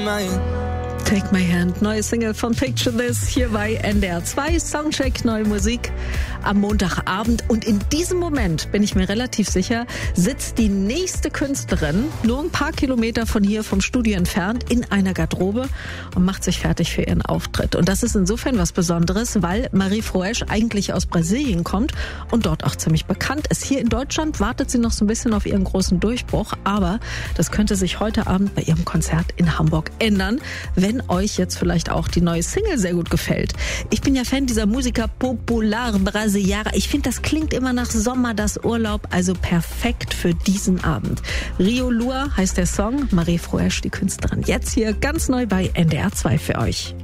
Take My Hand, neue Single von Picture This, hier bei NDR 2, Soundcheck, neue Musik am Montagabend. Und in diesem Moment, bin ich mir relativ sicher, sitzt die nächste Künstlerin nur ein paar Kilometer von hier vom Studio entfernt in einer Garderobe und macht sich fertig für ihren Auftritt. Und das ist insofern was Besonderes, weil Marie Frouesch eigentlich aus Brasilien kommt und dort auch ziemlich bekannt ist. Hier in Deutschland wartet sie noch so ein bisschen auf ihren großen Durchbruch, aber das könnte sich heute Abend bei ihrem Konzert in Hamburg ändern, wenn euch jetzt vielleicht auch die neue Single sehr gut gefällt. Ich bin ja Fan dieser Musiker Popular Brasileira. Ich finde, das klingt immer nach Sommer, das Urlaub, also perfekt für diesen Abend. Rio Lua heißt der Song, Marie Frouesch, die Künstlerin. Jetzt hier ganz neu bei NDR 2 für euch.